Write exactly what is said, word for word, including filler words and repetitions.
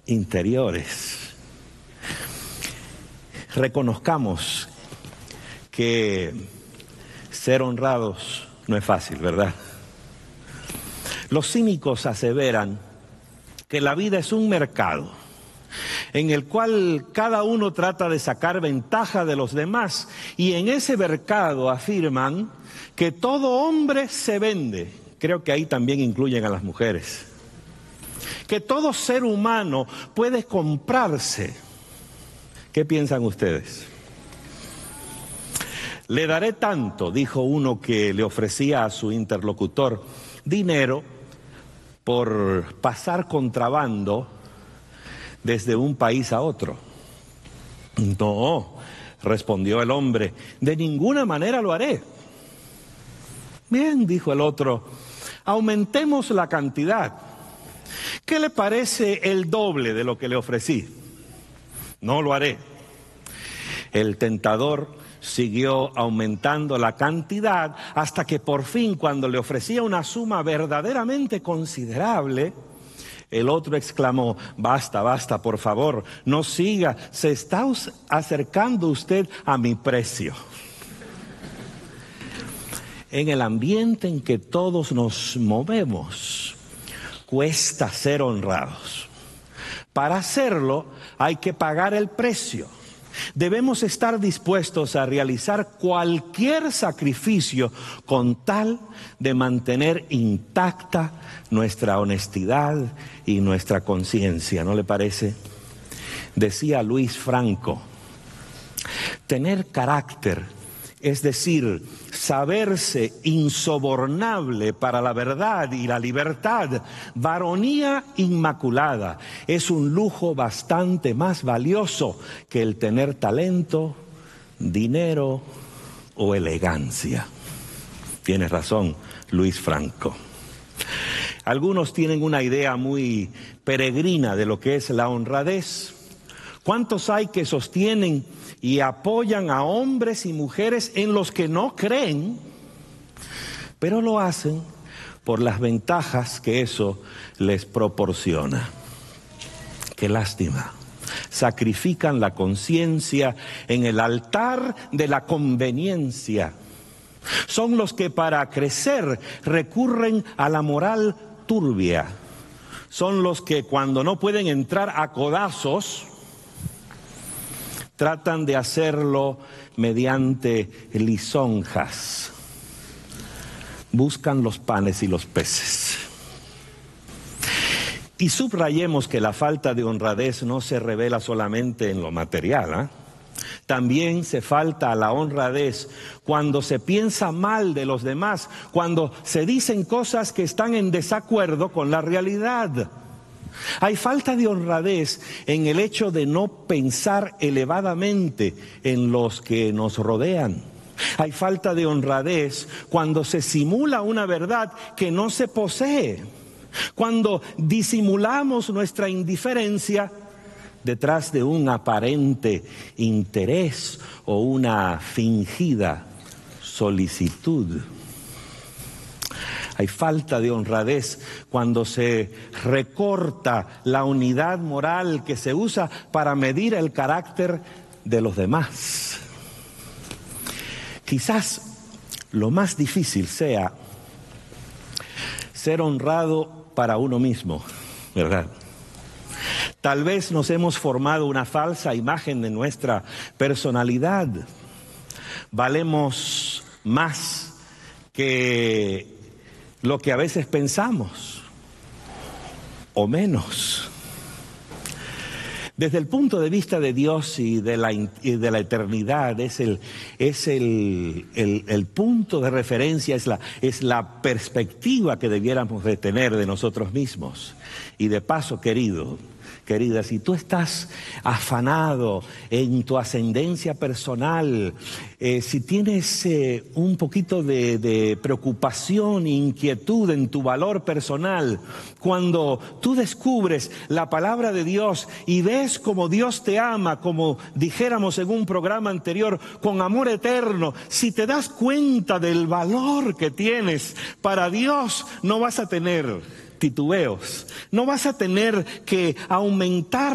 interiores. Reconozcamos que ser honrados no es fácil, ¿verdad? Los cínicos aseveran que la vida es un mercado en el cual cada uno trata de sacar ventaja de los demás, y en ese mercado afirman que todo hombre se vende. Creo que ahí también incluyen a las mujeres. Que todo ser humano puede comprarse. ¿Qué piensan ustedes? Le daré tanto, dijo uno que le ofrecía a su interlocutor dinero por pasar contrabando desde un país a otro. No, respondió el hombre, de ninguna manera lo haré. Bien, dijo el otro, aumentemos la cantidad. ¿Qué le parece el doble de lo que le ofrecí? No lo haré. El tentador siguió aumentando la cantidad hasta que por fin, cuando le ofrecía una suma verdaderamente considerable, el otro exclamó, basta, basta, por favor, no siga, se está acercando usted a mi precio. En el ambiente en que todos nos movemos, cuesta ser honrados. Para hacerlo hay que pagar el precio. Debemos estar dispuestos a realizar cualquier sacrificio con tal de mantener intacta nuestra honestidad y nuestra conciencia, ¿no le parece? Decía Luis Franco, tener carácter, es decir, saberse insobornable para la verdad y la libertad, varonía inmaculada, es un lujo bastante más valioso que el tener talento, dinero o elegancia. Tiene razón Luis Franco. Algunos tienen una idea muy peregrina de lo que es la honradez. ¿Cuántos hay que sostienen y apoyan a hombres y mujeres en los que no creen, pero lo hacen por las ventajas que eso les proporciona? Qué lástima. Sacrifican la conciencia en el altar de la conveniencia. Son los que para crecer recurren a la moral turbia. Son los que cuando no pueden entrar a codazos, tratan de hacerlo mediante lisonjas. Buscan los panes y los peces. Y subrayemos que la falta de honradez no se revela solamente en lo material, ¿eh? También se falta a la honradez cuando se piensa mal de los demás, cuando se dicen cosas que están en desacuerdo con la realidad. Hay falta de honradez en el hecho de no pensar elevadamente en los que nos rodean. Hay falta de honradez cuando se simula una verdad que no se posee, cuando disimulamos nuestra indiferencia detrás de un aparente interés o una fingida solicitud. Hay falta de honradez cuando se recorta la unidad moral que se usa para medir el carácter de los demás. Quizás lo más difícil sea ser honrado para uno mismo, ¿verdad? Tal vez nos hemos formado una falsa imagen de nuestra personalidad. Valemos más que lo que a veces pensamos, o menos. Desde el punto de vista de Dios y de la, y de la eternidad, es el, es el, el, el punto de referencia, es la, es la perspectiva que debiéramos de tener de nosotros mismos. Y de paso, querido, querida, si tú estás afanado en tu ascendencia personal, eh, si tienes eh, un poquito de, de preocupación e inquietud en tu valor personal, cuando tú descubres la palabra de Dios y ves como Dios te ama, como dijéramos en un programa anterior, con amor eterno, si te das cuenta del valor que tienes para Dios, no vas a tener titubeos. No vas a tener que aumentar